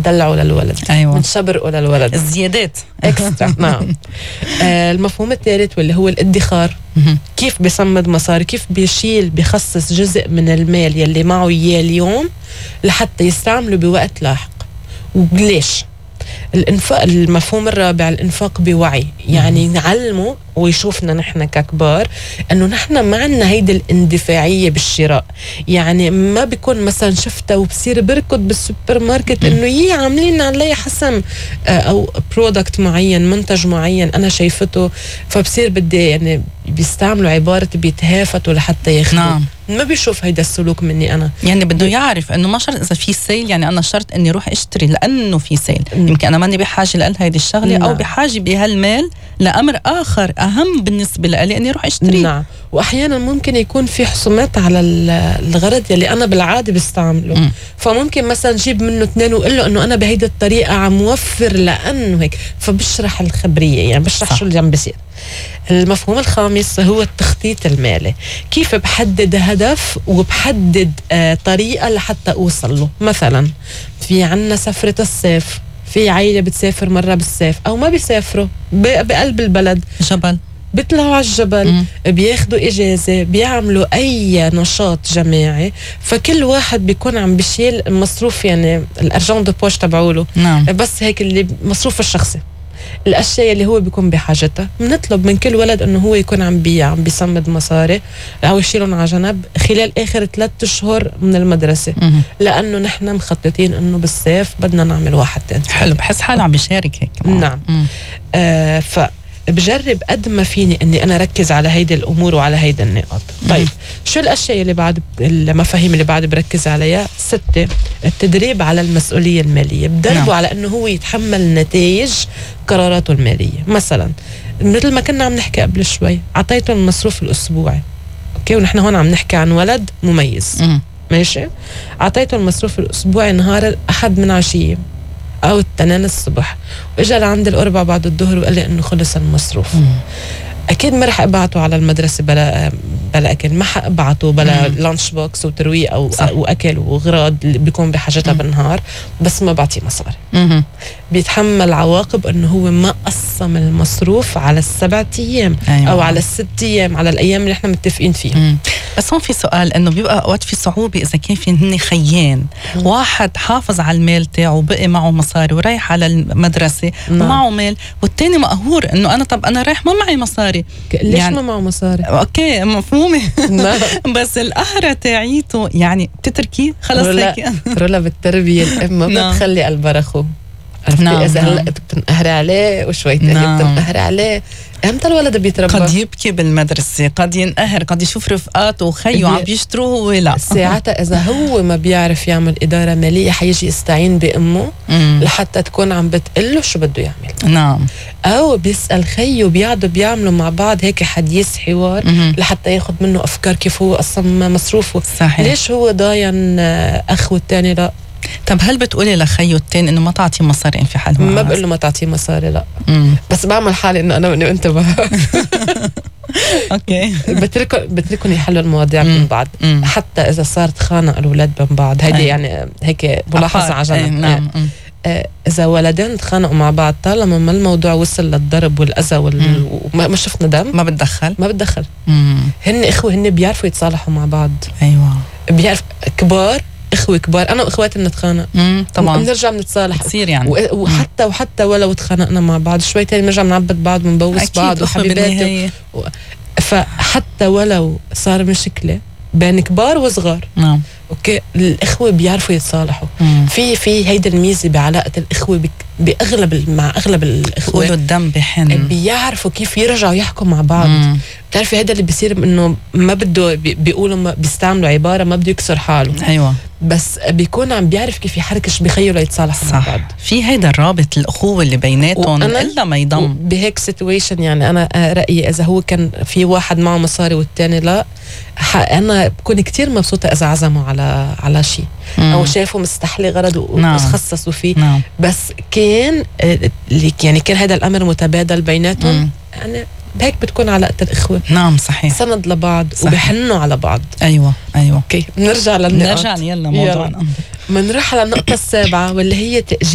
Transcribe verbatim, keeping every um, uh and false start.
مندلعه للولد. أيوة. منشبرقه للولد الزيادات اكسترا. نعم. آه المفهوم الثالث واللي هو الادخار. كيف بيصمد مصاري، كيف بيشيل بيخصص جزء من المال يلي معه اياه اليوم لحتى يستعمله بوقت لاحق. وليش؟ الانفاق. المفهوم الرابع الانفاق بوعي، يعني نعلمه ويشوفنا نحن ككبار انه نحن ما عنا هيدي الاندفاعيه بالشراء. يعني ما بيكون مثلا شفتها وبصير بركض بالسوبر ماركت انه يي عاملين علي حسم او برودكت معين، منتج معين انا شايفته، فبصير بدي يعني بيستعملوا عباره بيتهافتوا لحتى ياخذوا. نعم. ما بيشوف هيدا السلوك مني انا. يعني بده يعرف انه ما شرط اذا في سيل يعني انا شرط اني اروح اشتري لانه في سيل. يمكن انا ماني بحاجه لهيدي الشغله. نعم. او بحاجه بهالمال لامر اخر اهم بالنسبه لي اني اروح اشتري. نعم. واحيانا ممكن يكون في خصومات على الغرض يلي انا بالعاده بستعمله. م. فممكن مثلا جيب منه اثنين واقول له انه انا بهيدي الطريقه عم وفر لانه هيك، فبشرح الخبريه يعني بشرح صح. شو اللي عم بيصير. المفهوم الخامس هو التخطيط المالي. كيف بحدد هدف وبحدد آه طريقة لحتى أوصل له. مثلا في عنا سفرة الصيف، في عائلة بتسافر مرة بالصيف أو ما بيسافروا بقلب البلد جبل، بيطلعوا على الجبل. م. بياخدوا إجازة، بيعملوا أي نشاط جماعي، فكل واحد بيكون عم بيشيل مصروف يعني الأرجون دو بوش تبعوله. نعم. بس هيك اللي مصروف الشخصي، الاشياء اللي هو بيكون بحاجتها. بنطلب من كل ولد انه هو يكون عم بي عم بيصمد مصاري او يشيلهم على جنب خلال اخر ثلاث اشهر من المدرسه. م- لانه نحن مخططين انه بالصيف بدنا نعمل واحد تاني. حلو، بحس حالي عم بيشارك هيك. نعم. آه ف بجرب قد ما فيني اني انا ركز على هيدي الامور وعلى هيدي النقاط. طيب شو الاشياء اللي بعد المفاهيم اللي بعد بركز عليها؟ ستة. التدريب على المسؤوليه الماليه. بدربه نعم. على انه هو يتحمل نتائج قراراته الماليه. مثلا مثل ما كنا عم نحكي قبل شوي، اعطيته المصروف الاسبوعي، اوكي، ونحن هون عم نحكي عن ولد مميز. م. ماشي. اعطيته المصروف الاسبوعي نهار الاحد من عشيه او التنين الصبح، واجا لعند الاربع بعد الظهر وقال لي انه خلص المصروف. مم. اكيد ما رح ابعته على المدرسه بلا بلا اكل، ما حابعته بلا لانش بوكس وترويق او صح. واكل واغراض اللي بيكون بحاجتها بالنهار، بس ما بعطيه مصاري. مم. بيتحمل عواقب انه هو ما قسم المصروف على السبع ايام. أيوة. او على الست ايام، على الايام اللي احنا متفقين فيها. مم. بس هون في سؤال، انه بيبقى اوقات في صعوبه اذا كان في هن خيان. مم. واحد حافظ على المال تاعه وبقي معه مصاري ورايح على المدرسه. نعم. ومعه مال، والتاني مقهور انه انا طب انا رايح ما معي مصاري. ليش يعني ما معه مصاري؟ اوكي مفهومه. بس القهرة تاعيته يعني بتتركي خلص هيك. رولا بالتربيه الام ما بتخلي قلبها رخو. نعم. اذا هلا بتنقهري عليه وشوي تاني نعم. بتنقهري عليه، امتى الولد بيتربى؟ قد يبكي بالمدرسه، قد ينقهر، قد يشوف رفقاته وخيه عم بيشتروه وهو لا. ساعتها اذا هو ما بيعرف يعمل اداره ماليه حيجي يستعين بامه مم. لحتى تكون عم بتقله شو بده يعمل. نعم. او بيسال خيه وبيقعدوا بيعملوا مع بعض هيك حديث حوار مم. لحتى ياخذ منه افكار كيف هو قسم مصروفه. صحيح. ليش هو ضاين اخ والثاني لا؟ طب هل بتقولي لخيو التاني انه ما تعطي مصاري في حال ما بقول له ما تعطي مصاري لا. مم. بس بعمل حالي انه انا مني وانت اوكي. بتركوا بتركوا يحلوا المواضيع من بعض. مم. حتى اذا صارت خانق الاولاد بين بعض، هيدي يعني هيك ملاحظه على جنب. نعم. آه اذا ولدين تخانقوا مع بعض طالما ما الموضوع وصل للضرب والاذى وال... وما ما شفنا دم ما بتدخل ما بتدخل. مم. هن اخوه، هن بيعرفوا يتصالحوا مع بعض. ايوه بيعرف كبار اخوه كبار، انا واخواتي بنتخانق طبعا بنرجع بنتصالح كثير يعني. وحتى مم. وحتى ولو تخانقنا مع بعض شوي تاني بنرجع بنعبد بعض بنبوس بعض وحبيبات و... فحتى ولو صار مشكله بين كبار وصغار نعم اوكي الاخوه بيعرفوا يتصالحوا. مم. في في هيدا الميزه بعلاقه الاخوه بك باغلب مع اغلب الاخوه قولوا الدم بحن بيعرفوا كيف يرجعوا يحكوا مع بعض. مم. بتعرفي هذا اللي بيصير انه ما بده بيقولوا ما بيستعملوا عباره ما بده يكسر حاله. ايوه بس بيكون عم بيعرف كيف يحركش بخيله يتصالحوا مع بعض. في هيدا الرابط الاخوه اللي بيناتهم الا ما يضم بهيك سيتويشن. يعني انا رايي اذا هو كان في واحد معه مصاري والثاني لا، انا بكون كتير مبسوطه اذا عزموا على على شيء او شافوا مستحلي غرض وتخصصوا فيه. نعم. بس كان يعني كان هذا الامر متبادل بيناتهم. يعني هيك بتكون علاقة الإخوة. نعم صحيح. سند لبعض صحيح. وبحنوا على بعض. أيوة أيوة. أوكي نرجع للنقاط. نرجع يلا موضوعنا. منروح على النقطة السابعة واللي هي تأجيل